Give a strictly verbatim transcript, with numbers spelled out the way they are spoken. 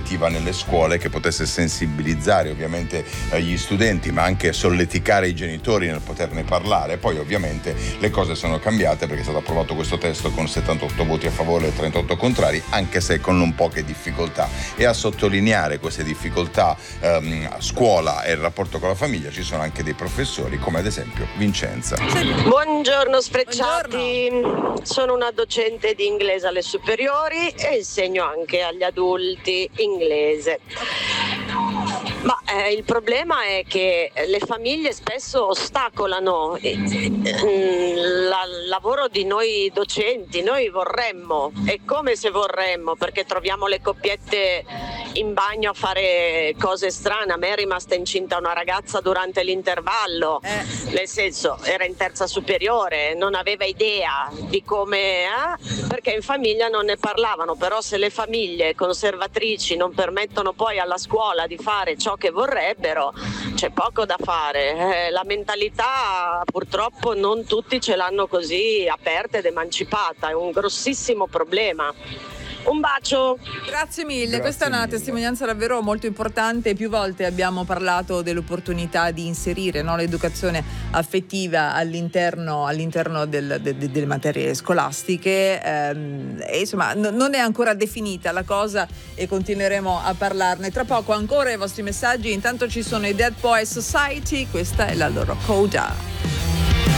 educativa nelle scuole che potesse sensibilizzare ovviamente eh, gli studenti, ma anche solleticare i genitori nel poterne parlare. Poi ovviamente le cose sono cambiate perché è stato approvato questo testo con settantotto voti a favore e trentotto contrari, anche se con non poche difficoltà. E a sottolineare queste difficoltà ehm, a scuola e il rapporto con la famiglia ci sono anche dei professori, come ad esempio Vincenza. Buongiorno Sfrecciati. Buongiorno. Sono una docente di inglese alle superiori e insegno anche agli adulti inglese. Ma eh, il problema è che le famiglie spesso ostacolano il lavoro di noi docenti. Noi vorremmo, è come se vorremmo, perché troviamo le coppiette in bagno a fare cose strane. A me è rimasta incinta una ragazza durante l'intervallo, eh. nel senso era in terza superiore, non aveva idea di come, eh? perché in famiglia non ne parlavano. Però se le famiglie conservatrici non permettono poi alla scuola di fare ciò che vorrebbero, c'è poco da fare. Eh, la mentalità purtroppo non tutti ce l'hanno così aperta ed emancipata, è un grossissimo problema. Un bacio. Grazie mille, Grazie questa è una mille. testimonianza davvero molto importante. Più volte abbiamo parlato dell'opportunità di inserire, no, l'educazione affettiva all'interno, all'interno del, de, de, delle materie scolastiche, ehm, e insomma n- non è ancora definita la cosa e continueremo a parlarne. Tra poco ancora i vostri messaggi, intanto ci sono i Dead Poets Society, questa è la loro coda.